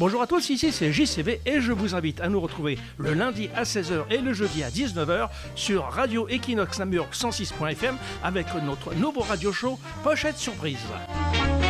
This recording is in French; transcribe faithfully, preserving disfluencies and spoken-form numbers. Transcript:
Bonjour à tous, ici c'est J C V et je vous invite à nous retrouver le lundi à seize heures et le jeudi à dix-neuf heures sur Radio Equinox Namur cent six point F M avec notre nouveau radio show Pochette Surprise.